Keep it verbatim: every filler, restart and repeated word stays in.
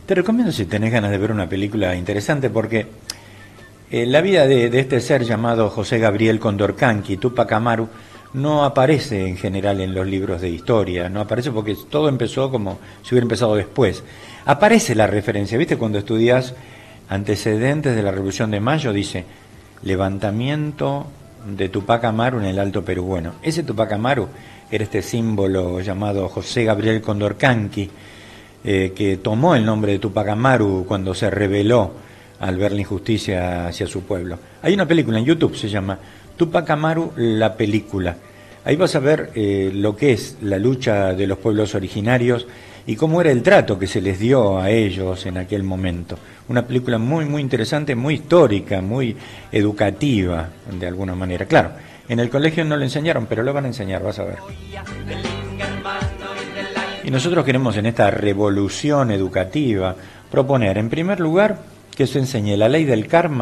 Te recomiendo si tenés ganas de ver una película interesante porque eh, la vida de, de este ser llamado José Gabriel Condorcanqui, Túpac Amaru, no aparece en general en los libros de historia, no aparece porque todo empezó como si hubiera empezado después. Aparece la referencia, ¿viste? Cuando estudias antecedentes de la Revolución de Mayo, dice levantamiento de Túpac Amaru en el Alto Perú. Bueno, ese Túpac Amaru era este símbolo llamado José Gabriel Condorcanqui, eh, que tomó el nombre de Túpac Amaru cuando se rebeló al ver la injusticia hacia su pueblo. Hay una película en YouTube, se llama Túpac Amaru, la película. Ahí vas a ver eh, lo que es la lucha de los pueblos originarios y cómo era el trato que se les dio a ellos en aquel momento. Una película muy, muy interesante, muy histórica, muy educativa, de alguna manera. Claro, en el colegio no lo enseñaron, pero lo van a enseñar, vas a ver. Y nosotros queremos en esta revolución educativa proponer, en primer lugar, que se enseñe la ley del karma